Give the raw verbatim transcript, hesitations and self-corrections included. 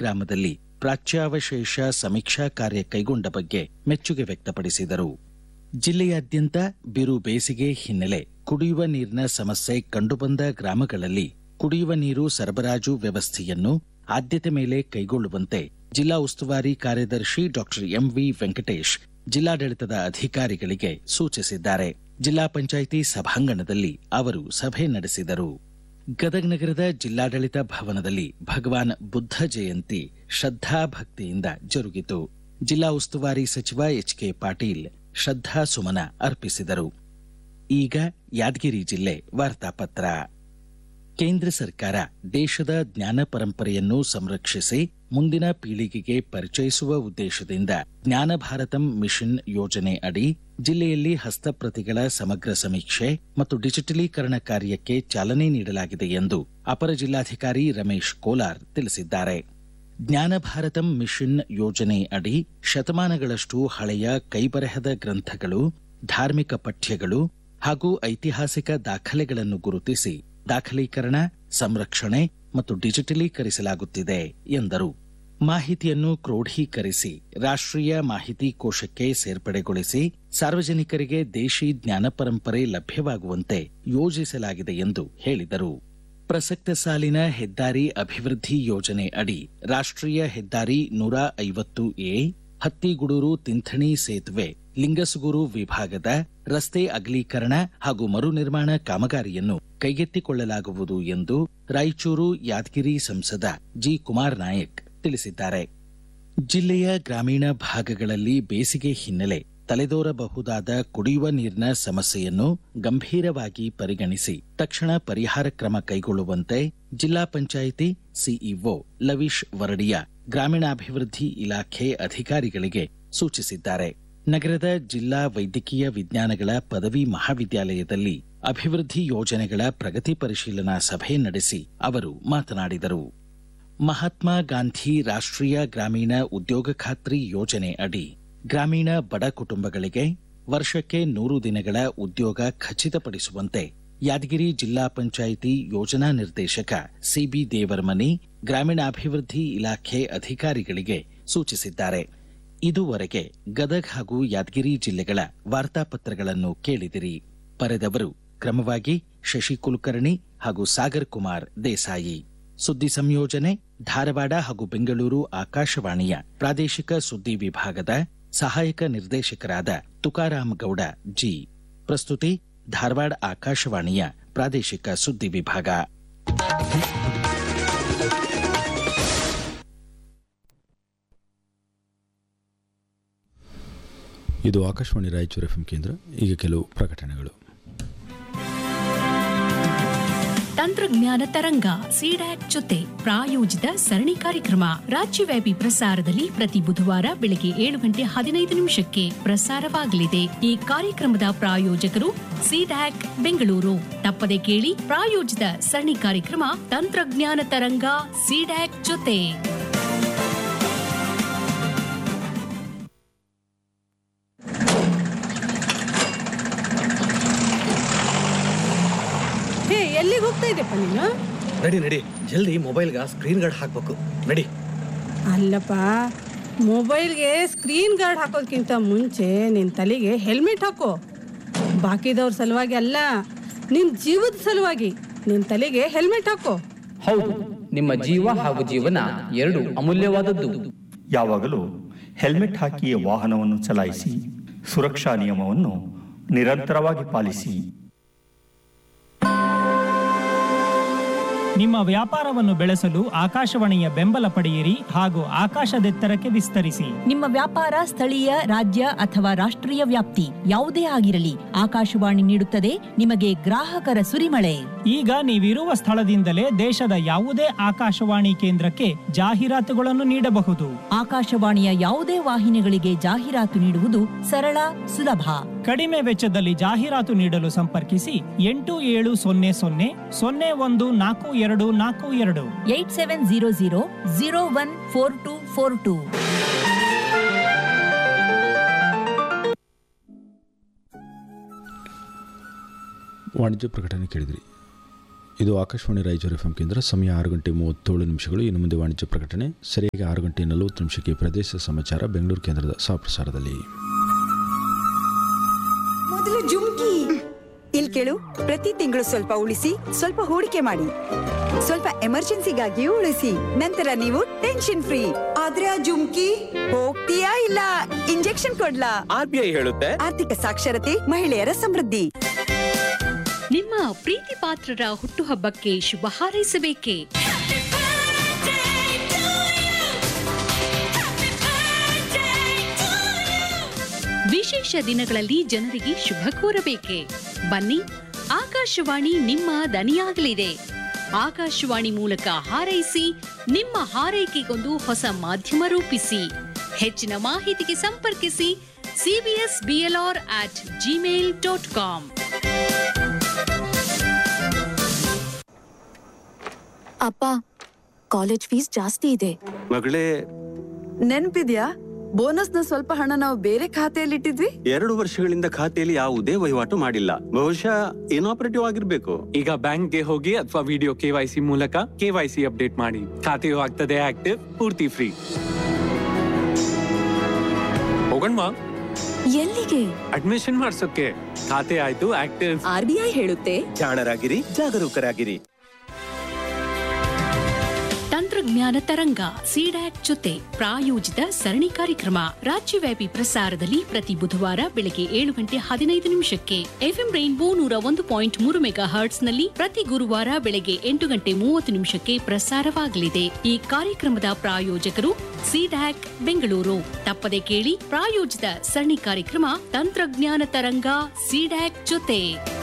ಗ್ರಾಮದಲ್ಲಿ ಪ್ರಾಚ್ಯಾವಶೇಷ ಸಮೀಕ್ಷಾ ಕಾರ್ಯ ಕೈಗೊಂಡ ಬಗ್ಗೆ ಮೆಚ್ಚುಗೆ ವ್ಯಕ್ತಪಡಿಸಿದರು. ಜಿಲ್ಲೆಯಾದ್ಯಂತ ಬಿರು ಬೇಸಿಗೆ ಹಿನ್ನೆಲೆ ಕುಡಿಯುವ ನೀರಿನ ಸಮಸ್ಯೆ ಕಂಡುಬಂದ ಗ್ರಾಮಗಳಲ್ಲಿ ಕುಡಿಯುವ ನೀರು ಸರಬರಾಜು ವ್ಯವಸ್ಥೆಯನ್ನು ಆದ್ಯತೆ ಮೇಲೆ ಕೈಗೊಳ್ಳುವಂತೆ ಜಿಲ್ಲಾ ಉಸ್ತುವಾರಿ ಕಾರ್ಯದರ್ಶಿ ಡಾಕ್ಟರ್ ಎಂವಿ ವೆಂಕಟೇಶ್ ಜಿಲ್ಲಾಡಳಿತದ ಅಧಿಕಾರಿಗಳಿಗೆ ಸೂಚಿಸಿದ್ದಾರೆ. ಜಿಲ್ಲಾ ಪಂಚಾಯಿತಿ ಸಭಾಂಗಣದಲ್ಲಿ ಅವರು ಸಭೆ ನಡೆಸಿದರು. ಗದಗ ನಗರದ ಜಿಲ್ಲಾಡಳಿತ ಭವನದಲ್ಲಿ ಭಗವಾನ್ ಬುದ್ಧ ಜಯಂತಿ ಶ್ರದ್ಧಾಭಕ್ತಿಯಿಂದ ಜರುಗಿತು. ಜಿಲ್ಲಾ ಉಸ್ತುವಾರಿ ಸಚಿವ ಎಚ್ ಕೆ ಪಾಟೀಲ್ ಶ್ರದ್ಧಾ ಸುಮನ ಅರ್ಪಿಸಿದರು. ಈಗ ಯಾದಗಿರಿ ಜಿಲ್ಲೆ ವಾರ್ತಾಪತ್ರ. ಕೇಂದ್ರ ಸರ್ಕಾರ ದೇಶದ ಜ್ಞಾನ ಪರಂಪರೆಯನ್ನು ಸಂರಕ್ಷಿಸಿ ಮುಂದಿನ ಪೀಳಿಗೆಗೆ ಪರಿಚಯಿಸುವ ಉದ್ದೇಶದಿಂದ ಜ್ಞಾನ ಭಾರತಂ ಮಿಷನ್ ಯೋಜನೆ ಅಡಿ ಜಿಲ್ಲೆಯಲ್ಲಿ ಹಸ್ತಪ್ರತಿಗಳ ಸಮಗ್ರ ಸಮೀಕ್ಷೆ ಮತ್ತು ಡಿಜಿಟಲೀಕರಣ ಕಾರ್ಯಕ್ಕೆ ಚಾಲನೆ ನೀಡಲಾಗಿದೆ ಎಂದು ಅಪರ ಜಿಲ್ಲಾಧಿಕಾರಿ ರಮೇಶ್ ಕೋಲಾರ್ ತಿಳಿಸಿದ್ದಾರೆ. ಜ್ಞಾನ ಭಾರತಂ ಮಿಷನ್ ಯೋಜನೆ ಅಡಿ ಶತಮಾನಗಳಷ್ಟು ಹಳೆಯ ಕೈಬರಹದ ಗ್ರಂಥಗಳು, ಧಾರ್ಮಿಕ ಪಠ್ಯಗಳು ಹಾಗೂ ಐತಿಹಾಸಿಕ ದಾಖಲೆಗಳನ್ನು ಗುರುತಿಸಿ ದಾಖಲೀಕರಣ, ಸಂರಕ್ಷಣೆ ಮತ್ತು ಡಿಜಿಟಲೀಕರಿಸಲಾಗುತ್ತಿದೆ ಎಂದರು. ಮಾಹಿತಿಯನ್ನು ಕ್ರೋಢೀಕರಿಸಿ ರಾಷ್ಟ್ರೀಯ ಮಾಹಿತಿ ಕೋಶಕ್ಕೆ ಸೇರ್ಪಡೆಗೊಳಿಸಿ ಸಾರ್ವಜನಿಕರಿಗೆ ದೇಶಿ ಜ್ಞಾನ ಪರಂಪರೆ ಲಭ್ಯವಾಗುವಂತೆ ಯೋಜಿಸಲಾಗಿದೆ ಎಂದು ಹೇಳಿದರು. ಪ್ರಸಕ್ತ ಸಾಲಿನ ಹೆದ್ದಾರಿ ಅಭಿವೃದ್ಧಿ ಯೋಜನೆ ಅಡಿ ರಾಷ್ಟ್ರೀಯ ಹೆದ್ದಾರಿ ನೂರ ಐವತ್ತು ಎ ಹತ್ತಿಗುಡೂರು ತಿಂಥಣಿ ಸೇತುವೆ ಲಿಂಗಸುಗೂರು ವಿಭಾಗದ ರಸ್ತೆ ಅಗಲೀಕರಣ ಹಾಗೂ ಮರು ನಿರ್ಮಾಣ ಕಾಮಗಾರಿಯನ್ನು ಕೈಗೆತ್ತಿಕೊಳ್ಳಲಾಗುವುದು ಎಂದು ರಾಯಚೂರು ಯಾದಗಿರಿ ಸಂಸದ ಜಿ ಕುಮಾರ್ ನಾಯಕ್ ತಿಳಿಸಿದ್ದಾರೆ. ಜಿಲ್ಲೆಯ ಗ್ರಾಮೀಣ ಭಾಗಗಳಲ್ಲಿ ಬೇಸಿಗೆ ಹಿನ್ನೆಲೆ ತಲೆದೋರಬಹುದಾದ ಕುಡಿಯುವ ನೀರಿನ ಸಮಸ್ಯೆಯನ್ನು ಗಂಭೀರವಾಗಿ ಪರಿಗಣಿಸಿ ತಕ್ಷಣ ಪರಿಹಾರ ಕ್ರಮ ಕೈಗೊಳ್ಳುವಂತೆ ಜಿಲ್ಲಾ ಪಂಚಾಯಿತಿ ಸಿಇಒ ಲವೀಶ್ ವರಡಿಯ ಗ್ರಾಮೀಣಾಭಿವೃದ್ಧಿ ಇಲಾಖೆ ಅಧಿಕಾರಿಗಳಿಗೆ ಸೂಚಿಸಿದ್ದಾರೆ. ನಗರದ ಜಿಲ್ಲಾ ವೈದ್ಯಕೀಯ ವಿಜ್ಞಾನಗಳ ಪದವಿ ಮಹಾವಿದ್ಯಾಲಯದಲ್ಲಿ ಅಭಿವೃದ್ಧಿ ಯೋಜನೆಗಳ ಪ್ರಗತಿ ಪರಿಶೀಲನಾ ಸಭೆ ನಡೆಸಿ ಅವರು ಮಾತನಾಡಿದರು. ಮಹಾತ್ಮ ಗಾಂಧಿ ರಾಷ್ಟ್ರೀಯ ಗ್ರಾಮೀಣ ಉದ್ಯೋಗ ಖಾತ್ರಿ ಯೋಜನೆ ಅಡಿ ಗ್ರಾಮೀಣ ಬಡ ಕುಟುಂಬಗಳಿಗೆ ವರ್ಷಕ್ಕೆ ನೂರು ದಿನಗಳ ಉದ್ಯೋಗ ಖಚಿತಪಡಿಸುವಂತೆ ಯಾದಗಿರಿ ಜಿಲ್ಲಾ ಪಂಚಾಯಿತಿ ಯೋಜನಾ ನಿರ್ದೇಶಕ ಸಿಬಿ ದೇವರಮನಿ ಗ್ರಾಮೀಣಾಭಿವೃದ್ಧಿ ಇಲಾಖೆ ಅಧಿಕಾರಿಗಳಿಗೆ ಸೂಚಿಸಿದ್ದಾರೆ. ಇದುವರೆಗೆ ಗದಗ ಹಾಗೂ ಯಾದಗಿರಿ ಜಿಲ್ಲೆಗಳ ವಾರ್ತಾಪತ್ರಗಳನ್ನು ಕೇಳಿದಿರಿ. ಬರೆದವರು ಕ್ರಮವಾಗಿ ಶಶಿ ಕುಲಕರ್ಣಿ ಹಾಗೂ ಸಾಗರ್ ಕುಮಾರ್ ದೇಸಾಯಿ. ಸುದ್ದಿ ಸಂಯೋಜನೆ ಧಾರವಾಡ ಹಾಗೂ ಬೆಂಗಳೂರು ಆಕಾಶವಾಣಿಯ ಪ್ರಾದೇಶಿಕ ಸುದ್ದಿ ವಿಭಾಗದ ಸಹಾಯಕ ನಿರ್ದೇಶಕರಾದ ತುಕಾರಾಮ್ ಗೌಡ ಜಿ. ಪ್ರಸ್ತುತಿ ಧಾರವಾಡ ಆಕಾಶವಾಣಿಯ ಪ್ರಾದೇಶಿಕ ಸುದ್ದಿ ವಿಭಾಗ. ಇದು ಆಕಾಶವಾಣಿ ರಾಯಚೂರು ಎಫ್ಎಂ ಕೇಂದ್ರ. ಈಗ ಕೆಲವು ಪ್ರಕಟಣೆಗಳು. ತಂತ್ರಜ್ಞಾನ ತರಂಗ ಸಿಡ್ಯಾಕ್ ಜೊತೆ ಪ್ರಾಯೋಜಿತ ಸರಣಿ ಕಾರ್ಯಕ್ರಮ ರಾಜ್ಯವ್ಯಾಪಿ ಪ್ರಸಾರದಲ್ಲಿ ಪ್ರತಿ ಬುಧವಾರ ಬೆಳಗ್ಗೆ ಏಳು ಗಂಟೆ ಹದಿನೈದು ನಿಮಿಷಕ್ಕೆ ಪ್ರಸಾರವಾಗಲಿದೆ. ಈ ಕಾರ್ಯಕ್ರಮದ ಪ್ರಾಯೋಜಕರು ಸಿಡ್ಯಾಕ್ ಬೆಂಗಳೂರು. ತಪ್ಪದೆ ಕೇಳಿ ಪ್ರಾಯೋಜಿತ ಸರಣಿ ಕಾರ್ಯಕ್ರಮ ತಂತ್ರಜ್ಞಾನ ತರಂಗ ಸಿಡ್ಯಾಕ್ ಜೊತೆ. ಎಲ್ಲಿಗೆ ಹೋಗ್ತಾ ಇದ್ದೆಪ್ಪ ನೀನು? ನಡಿ ನಡಿ ಜಲ್ದಿ ಮೊಬೈಲ್ಗೆ ಸ್ಕ್ರೀನ್ ಗಾರ್ಡ್ ಹಾಕ್ಬೇಕು. ನಡಿ. ಅಲ್ಲಪ್ಪ, ಮೊಬೈಲ್ಗೆ ಸ್ಕ್ರೀನ್ ಗಾರ್ಡ್ ಹಾಕೋದಕ್ಕಿಂತ ಮುಂಚೆ ನಿನ್ನ ತಲೆಗೆ ಹೆಲ್ಮೆಟ್ ಹಾಕೋ. ಬಾಕಿದವ್ರ ಸಲುವಾಗಿ ಅಲ್ಲ, ನಿನ್ನ ಜೀವದ ಸಲುವಾಗಿ ನಿನ್ನ ತಲೆಗೆ ಹೆಲ್ಮೆಟ್ ಹಾಕೋ. ಹೌದು, ನಿಮ್ಮ ಜೀವ ಹಾಗೂ ಜೀವನ ಎರಡು ಅಮೂಲ್ಯವಾದದ್ದು. ಯಾವಾಗಲೂ ಹೆಲ್ಮೆಟ್ ಹಾಕಿಯೇ ವಾಹನವನ್ನು ಚಲಾಯಿಸಿ. ಸುರಕ್ಷಾ ನಿಯಮವನ್ನು ನಿರಂತರವಾಗಿ ಪಾಲಿಸಿ. ನಿಮ್ಮ ವ್ಯಾಪಾರವನ್ನು ಬೆಳೆಸಲು ಆಕಾಶವಾಣಿಯ ಬೆಂಬಲ ಪಡೆಯಿರಿ ಹಾಗೂ ಆಕಾಶದೆತ್ತರಕ್ಕೆ ವಿಸ್ತರಿಸಿ. ನಿಮ್ಮ ವ್ಯಾಪಾರ ಸ್ಥಳೀಯ, ರಾಜ್ಯ ಅಥವಾ ರಾಷ್ಟ್ರೀಯ ವ್ಯಾಪ್ತಿ ಯಾವುದೇ ಆಗಿರಲಿ, ಆಕಾಶವಾಣಿ ನೀಡುತ್ತದೆ ನಿಮಗೆ ಗ್ರಾಹಕರ ಸುರಿಮಳೆ. ಈಗ ನೀವಿರುವ ಸ್ಥಳದಿಂದಲೇ ದೇಶದ ಯಾವುದೇ ಆಕಾಶವಾಣಿ ಕೇಂದ್ರಕ್ಕೆ ಜಾಹೀರಾತುಗಳನ್ನು ನೀಡಬಹುದು. ಆಕಾಶವಾಣಿಯ ಯಾವುದೇ ವಾಹಿನಿಗಳಿಗೆ ಜಾಹೀರಾತು ನೀಡುವುದು ಸರಳ, ಸುಲಭ. ಕಡಿಮೆ ವೆಚ್ಚದಲ್ಲಿ ಜಾಹೀರಾತು ನೀಡಲು ಸಂಪರ್ಕಿಸಿ ಎಂಟು ಏಳು ಸೊನ್ನೆ ಸೊನ್ನೆ ಸೊನ್ನೆ ಒಂದು ನಾಲ್ಕು ಎರಡು ನಾಲ್ಕು ಎರಡು eight seven zero zero zero one four two four two. ವಾಣಿಜ್ಯ ಪ್ರಕಟಣೆ ಕೇಳಿದ್ರಿ. ಇದು ಆಕಾಶವಾಣಿ ರಾಯಚೂರು ಎಫ್ ಎಂ ಕೇಂದ್ರ. ಸಮಯ ಆರು ಗಂಟೆ ಮೂವತ್ತೇಳು ನಿಮಿಷಗಳು. ಇನ್ನು ಮುಂದೆ ವಾಣಿಜ್ಯ ಪ್ರಕಟಣೆ. ಸರಿಯಾಗಿ ಆರು ಗಂಟೆ ನಲವತ್ತು ನಿಮಿಷಕ್ಕೆ ಪ್ರದೇಶ ಸಮಾಚಾರ ಬೆಂಗಳೂರು ಕೇಂದ್ರದ ಸಹಪ್ರಸಾರದಲ್ಲಿ. ಮೊದಲು ಜುಮ್ಕಿ ಇಲ್ಲಿ ಕೇಳು. ಪ್ರತಿ ತಿಂಗಳು ಸ್ವಲ್ಪ ಉಳಿಸಿ, ಸ್ವಲ್ಪ ಹೂಡಿಕೆ ಮಾಡಿ, ಸ್ವಲ್ಪ ಎಮರ್ಜೆನ್ಸಿಗಾಗಿಯೂ ಉಳಿಸಿ. ನಂತರ ನೀವು ಟೆನ್ಷನ್ ಫ್ರೀ. ಆದ್ರೆ ಆ ಜುಮ್ಕಿ ಹೋಗ್ತೀಯಾ ಇಲ್ಲ ಇಂಜೆಕ್ಷನ್ ಕೊಡ್ಲಾ? ಆರ್ ಬಿ ಐ ಹೇಳುತ್ತೆ ಆರ್ಥಿಕ ಸಾಕ್ಷರತೆ ಮಹಿಳೆಯರ ಸಮೃದ್ಧಿ. ನಿಮ್ಮ ಪ್ರೀತಿ ಪಾತ್ರರ ಹುಟ್ಟುಹಬ್ಬಕ್ಕೆ ಶುಭ ಹಾರೈಸಬೇಕೇ? ವಿಶೇಷ ದಿನಗಳಲ್ಲಿ ಜನರಿಗೆ ಶುಭ ಕೋರಬೇಕೆ? ಬನ್ನಿ, ಆಕಾಶವಾಣಿ ನಿಮ್ಮ ದನಿಯಾಗಲಿದೆ. ಆಕಾಶವಾಣಿ ಮೂಲಕ ಹಾರೈಸಿ, ನಿಮ್ಮ ಹಾರೈಕೆಗೊಂದು ಹೊಸ ಮಾಧ್ಯಮ ರೂಪಿಸಿ. ಹೆಚ್ಚಿನ ಮಾಹಿತಿಗೆ ಸಂಪರ್ಕಿಸಿ CBS BLR at Gmail dot com. ಅಪ್ಪ, ಕಾಲೇಜ್ ಫೀಸ್ ಜಾಸ್ತಿ ಇದೆ. ಮಗಳೇ, ನೆನ್ಪಿದ್ಯಾ ಬೋನಸ್ ನ ಸ್ವಲ್ಪ ಹಣ ನಾವು ಬೇರೆ ಖಾತೆಯಲ್ಲಿ ಇಟ್ಟಿದ್ವಿ. ಎರಡು ವರ್ಷಗಳಿಂದ ಖಾತೆಯಲ್ಲಿ ಯಾವುದೇ ವಹಿವಾಟು ಮಾಡಿಲ್ಲ. ಬಹುಶಃ ಇನಾಪರೇಟಿವ್ ಆಗಿರ್ಬೇಕು. ಈಗ ಬ್ಯಾಂಕ್ಗೆ ಹೋಗಿ ಅಥವಾ ವಿಡಿಯೋ ಕೆವೈಸಿ ಮೂಲಕ ಕೆವೈಸಿ ಅಪ್ಡೇಟ್ ಮಾಡಿ. ಖಾತೆಯು ಆಗ್ತದೆ ಆಕ್ಟಿವ್, ಪೂರ್ತಿ ಫ್ರೀ. ಹೋಗಣ್ವಾ, ಎಲ್ಲಿಗೆ? ಅಡ್ಮಿಷನ್ ಮಾಡ್ಸೋಕೆ. ಖಾತೆ ಆಯ್ತು ಆಕ್ಟಿವ್. ಆರ್ ಬಿ ಐ ಹೇಳುತ್ತೆ, ಜಾಣರಾಗಿರಿ, ಜಾಗರೂಕರಾಗಿರಿ. ತಂತ್ರಜ್ಞಾನ ತರಂಗ ಸಿಡ್ಯಾಕ್ ಜೊತೆ ಪ್ರಾಯೋಜಿತ ಸರಣಿ ಕಾರ್ಯಕ್ರಮ ರಾಜ್ಯವ್ಯಾಪಿ ಪ್ರಸಾರದಲ್ಲಿ ಪ್ರತಿ ಬುಧವಾರ ಬೆಳಗ್ಗೆ ಏಳು ಗಂಟೆ ಹದಿನೈದು ನಿಮಿಷಕ್ಕೆ, ಎಫ್ಎಂ ರೈನ್ಬೋ ನೂರ ಒಂದು ಪಾಯಿಂಟ್ ಮೂರು ಮೆಗಾ ಹರ್ಟ್ಸ್ ನಲ್ಲಿ ಪ್ರತಿ ಗುರುವಾರ ಬೆಳಗ್ಗೆ ಎಂಟು ಗಂಟೆ ಮೂವತ್ತು ನಿಮಿಷಕ್ಕೆ ಪ್ರಸಾರವಾಗಲಿದೆ. ಈ ಕಾರ್ಯಕ್ರಮದ ಪ್ರಾಯೋಜಕರು ಸಿಡ್ಯಾಕ್ ಬೆಂಗಳೂರು. ತಪ್ಪದೆ ಕೇಳಿ ಪ್ರಾಯೋಜಿತ ಸರಣಿ ಕಾರ್ಯಕ್ರಮ ತಂತ್ರಜ್ಞಾನ ತರಂಗ ಸಿಡ್ಯಾಕ್ ಜೊತೆ.